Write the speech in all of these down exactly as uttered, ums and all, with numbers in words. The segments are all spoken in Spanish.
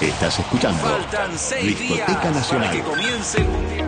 Estás escuchando Faltan seis Discoteca días Nacional. para que comience el mundial.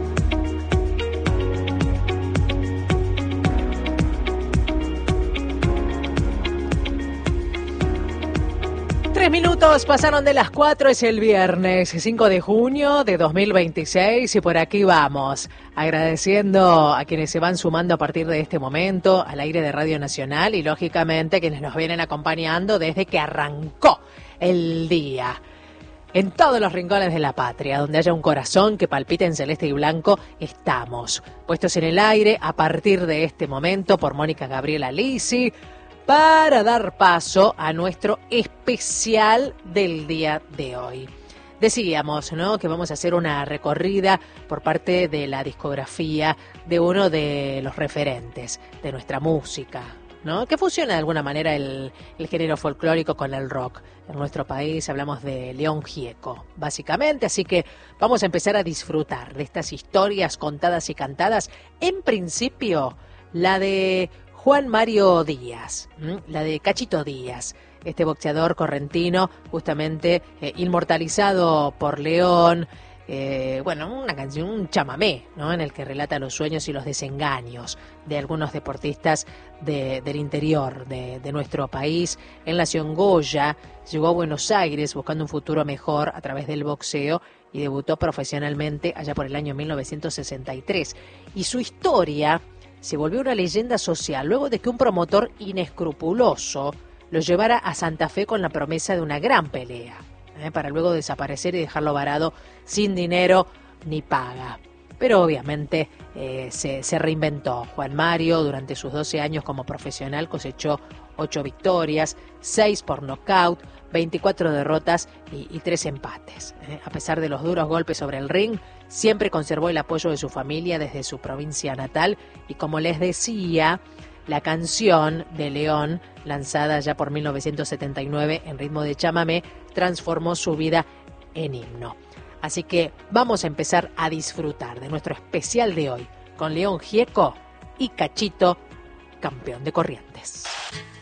Tres minutos pasaron de las cuatro, es el viernes cinco de junio de dos mil veintiséis y por aquí vamos, agradeciendo a quienes se van sumando a partir de este momento al aire de Radio Nacional y lógicamente quienes nos vienen acompañando desde que arrancó el día. En todos los rincones de la patria, donde haya un corazón que palpite en celeste y blanco, estamos puestos en el aire a partir de este momento por Mónica Gabriela Lisi, para dar paso a nuestro especial del día de hoy. Decíamos, ¿no?, que vamos a hacer una recorrida por parte de la discografía de uno de los referentes de nuestra música, ¿no?, que fusiona de alguna manera el, el género folclórico con el rock. En nuestro país hablamos de León Gieco, básicamente, así que vamos a empezar a disfrutar de estas historias contadas y cantadas. En principio, la de Juan Mario Díaz, ¿m? la de Cachito Díaz, este boxeador correntino, justamente eh, inmortalizado por León, eh, bueno, una canción, un chamamé, ¿no?, en el que relata los sueños y los desengaños de algunos deportistas de, del interior de, de nuestro país. Él nació en Goya, llegó a Buenos Aires buscando un futuro mejor a través del boxeo y debutó profesionalmente allá por el año mil novecientos sesenta y tres. Y su historia se volvió una leyenda social luego de que un promotor inescrupuloso lo llevara a Santa Fe con la promesa de una gran pelea, ¿eh? para luego desaparecer y dejarlo varado sin dinero ni paga. Pero obviamente eh, se, se reinventó. Juan Mario, durante sus doce años como profesional, cosechó ocho victorias, seis por nocaut, veinticuatro derrotas y, y tres empates. ¿eh? A pesar de los duros golpes sobre el ring, siempre conservó el apoyo de su familia desde su provincia natal y, como les decía, la canción de León, lanzada ya por mil novecientos setenta y nueve en ritmo de chamamé, transformó su vida en himno. Así que vamos a empezar a disfrutar de nuestro especial de hoy con León Gieco y Cachito, campeón de Corrientes.